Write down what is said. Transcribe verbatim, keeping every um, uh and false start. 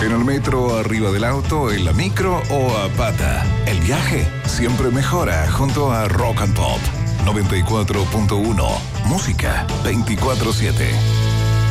En el metro, arriba del auto, en la micro o a pata. El viaje siempre mejora junto a Rock and Pop. noventa y cuatro punto uno. Música veinticuatro siete.